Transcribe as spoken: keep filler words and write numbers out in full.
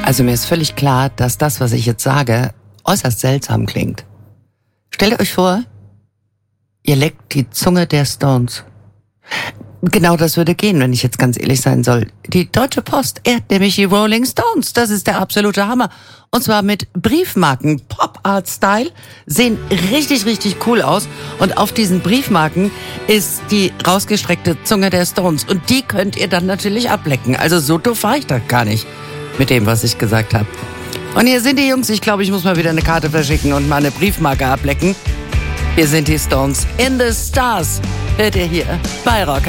Also mir ist völlig klar, dass das, was ich jetzt sage, äußerst seltsam klingt. Stellt euch vor, ihr leckt die Zunge der Stones. Genau das würde gehen, wenn ich jetzt ganz ehrlich sein soll. Die Deutsche Post ehrt nämlich die Rolling Stones. Das ist der absolute Hammer. Und zwar mit Briefmarken, Pop-Art-Style, sehen richtig, richtig cool aus. Und auf diesen Briefmarken ist die rausgestreckte Zunge der Stones. Und die könnt ihr dann natürlich ablecken. Also so doof war ich da gar nicht mit dem, was ich gesagt habe. Und hier sind die Jungs. Ich glaube, ich muss mal wieder eine Karte verschicken und mal eine Briefmarke ablecken. Wir sind die Stones in the Stars. Hört ihr hier bei Rock